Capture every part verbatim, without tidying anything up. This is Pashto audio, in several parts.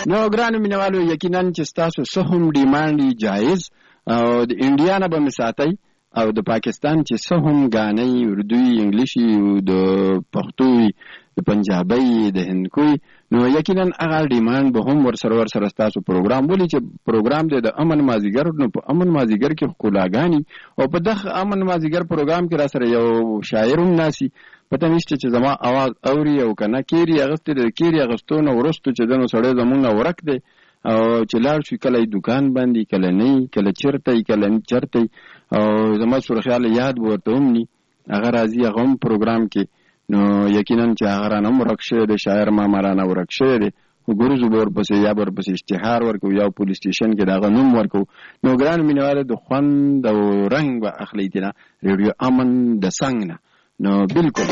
نو ګرانو مینوالو یقینا چې ستاسو څه هم ډیمانډ جایز او د انډیا نه به مې ساتئ او د پاکستان چې څه هم ګانۍ اردوي انګلیشي د پښتو د پنجابۍ د هندکوي نو یقینا هغه ډیمانډ به هم ورسره ورسره ستاسو پروګرام ولې چې پروګرام دی د امن مازدیګر نو په امن مازدیګر کې ښکلاګانې او په دغه امن مازدیګر پروګرام کې راسره یو شاعر هم ناسي پته نشته چې زما اواز اوري او که نه کیري اغوستې د کیري اغوستو نه وروستو چې دنو سړی زمونږ نه ورک دی او چې لاړ شي کله یې دوکان بندي کله نه کله چېرته یي کله چېرته او زما سور خیال یاد به ورته هم ني هغه راځي هغه هم پروګرام کې نو یقینا چې هغه رانه هم ورک شوی دی شاعر ماما رانه ورک شوی دی خو ګروزو به ورپسې یا به ورپسې اشتهار ورکو یا پولیس سټیشن کې د هغه نوم ورکو نو ګرانو مینهوالو د خوند او رنګ به اخلئ ترې نه ریډیو امن د څنګ نه نو بالکل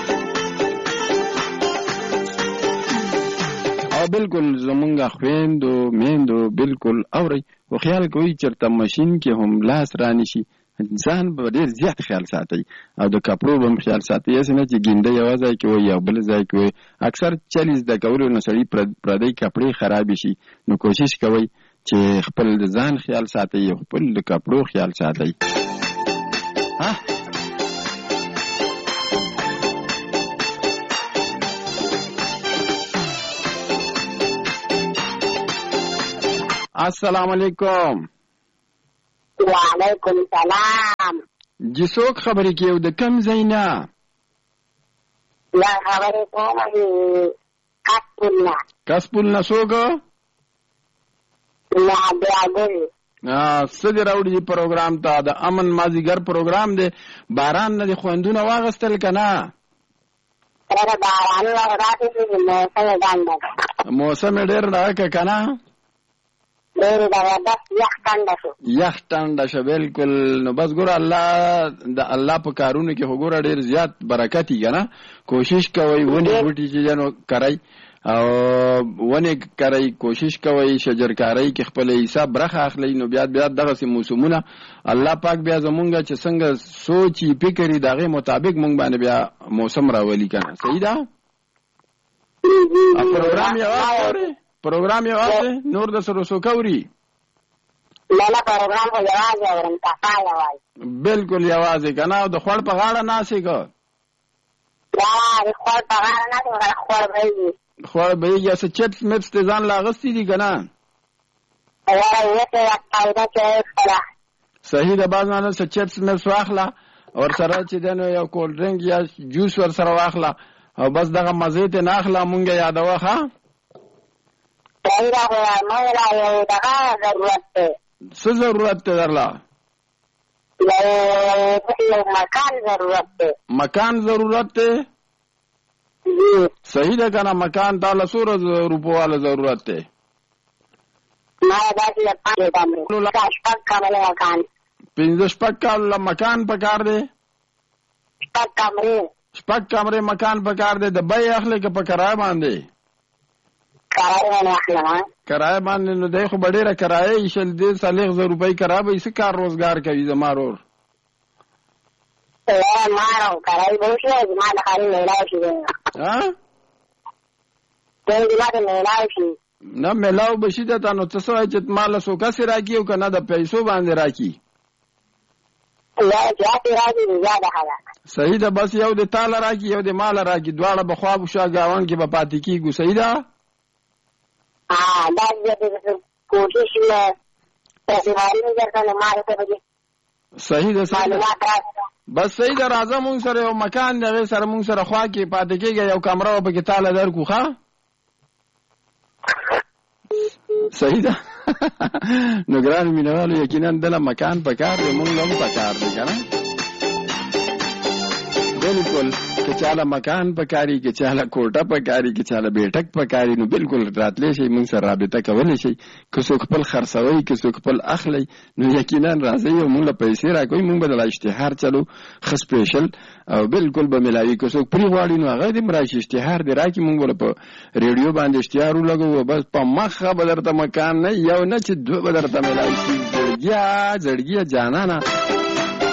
او بالکل زمونږ خویندو میندو بالکل اورئ خو خیال کوئ چېرته ماشین کې هم لاس رانیشي ځان به ډېر زیات خیال ساتئ او د کپړو به هم خیال ساتئ هسې نه چې ګینده یوه ځای کې وي او بل ځای کې وي اکثر چل زده کولو نه سړي پردۍ کپړې خرابې شي نو کوشش کوئ چې خپل د ځان خیال ساتئ او خپل د کپړو خیال ساتئ السلام علیکم. وعلیکم السلام. جی څوک خبرې کوي د کوم ځای نه؟ دا خبرې کوم د کسپول نه. کسپول نه څوک؟ نادیاګل. څه دې راوړي پروګرام ته؟ د امن مازدیګر پروګرام دی. باران نه دې خوندونه واغستل که نه؟ ډېره بارانونه راغلي موسم یې ډنډه موسم یې ډېر ډکه که نه؟ ډېر زبردست یخ ټنډه شو. یخ ټنډه شو بالکل. نو بس ګوره الله د الله په کارونو کې خو ګوره ډېر زیات برکت یي که نه؟ کوشش کوئ ونې بوټي چې جنو کرئ او ونې کرئ کوشش کوئ شجرکارۍ کې خپله حصه برخه اخلئ نو بیا بیا دغسې موسمونه الله پاک بیا زمونږ چې څنګه سوچ یي فکر یي د هغې مطابق مونږ باندې بیا موسم راولي که نه؟ صحیح ده؟ پروګرام یوازې اورې پروګرام یوازې نور د سره څوک اوري؟ نه نه پروګرام خو یوازې اورم صفا یوازې. بالکل یوازې که نه؟ او د خوړ په غاړه ناستې که؟ د خوړ په غاړه ناستې مګر خوړ بهېږي. خوړ بهېږي. څه چپس مپس دې ځان له اغوستي دي که نه؟ صحیح ده. بعض مانه څه چپس مپس واخله ورسره چې دی نو یو کولډ ډرنک یا جوس ورسره واخله او بس دغه مزې ترې نه اخله مونږ یې یادوه ښه؟ صحیح ده. خو موږ لا یو دغه ضرورت دی. څه ضرورت دی درله؟ یو مکان ضرورت دی. مکان ضرورت دی؟ صحیح ده که نه؟ مکان تا له څو روپو والا ضرورت دی؟ ما داسې د پنځه کمرې شپږ کمرې مکان. پنځه شپږ کاله مکان په کار دی؟ شپږ کمرې شپږ کمرې مکان په کار دی. د بیې اخلې که په کرایه باندې؟ کرایه باندې اخلم. کرایه باندې نو دی خو به ډېره کرایه یي شل دېرش څلېښت زره روپۍ کرایه به یي. څه کار روزګار کوي زما ورور؟ ما کرایه به وشي زما د خالي میلاو شي. دی زما د میلاو شي. نه میلاو به شي درته نو څه څه وایي چې ما له څو کسې را کړي او که نه د پیسو باندې را کړي؟ صحیح ده. بس یو د تا له را کړي یو د ما له را کړي دواړه به خوا شا ګاونډ کې به پاتې کېږو. صحیح ده؟ کوشش صحیح ده. صحیح ده. بس صحیح ده. راځه مونږ سره یو مکان دی هغې سره مونږ سره خوا کې پاتې کېږه یو کمره به پکې تاله درکړو ښه؟ صحیح ده. نو ګرانو مینهوالو یقینا دله مکان په کار دی مونږ له هم په کار دی که نه؟ بالکل که چاله مکان په کاري که چاله کوټه په کاري که چاله بیټک په کاري نو بالکل راتلی شئ مونږ سره رابطه کولی شئ. که څوک خپل خرڅوئ که څوک خپل اخلی نو یقینا راځئ او مونږ له پیسې راکوئ مونږ به دله اشتهار چلو ښه سپیشل او بالکل به میلاوي. که څوک پرې غواړي نو هغه دې هم راشي اشتهار دې راکړي مونږ به په ریډیو باندې اشتهار ولګوو بس په مخه به درته مکان نه یو نه چې دوه به درته میلاوي شي. زړګیه زړګیه جانانه